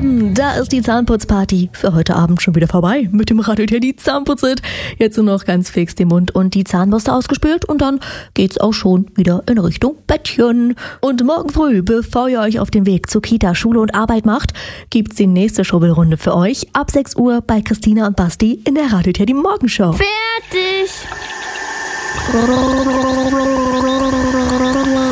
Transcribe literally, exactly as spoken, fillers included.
Abend, da ist die Zahnputzparty. Für heute Abend schon wieder vorbei mit dem Radio Teddy Zahnputz-Hit. Jetzt nur noch ganz fix den Mund und die Zahnbürste ausgespült und dann geht's auch schon wieder in Richtung Bettchen. Und morgen früh, bevor ihr euch auf den Weg zu Kita, Schule und Arbeit macht, gibt's die nächste Schrubbelrunde für euch ab sechs Uhr bei Christina und Basti in der Radio Teddy Morgenshow. Fertig!